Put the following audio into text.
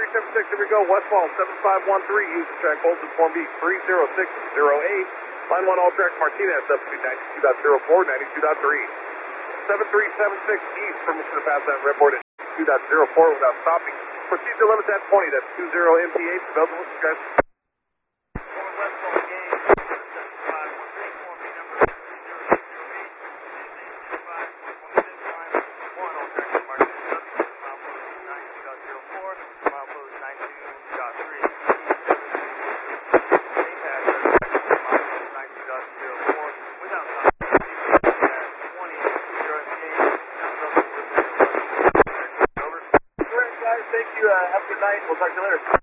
7376, here we go. Westfall 7513, use the track holds in Form B 30608. Line 1 all track Martinez, substitute 92.04, 92.3. 7376 east, permission to pass that redboard at 2.04 without stopping. Proceed to limits at 20, that's 20 MPH, Belgium, guys. Thank you. Have a good night. We'll talk to you later.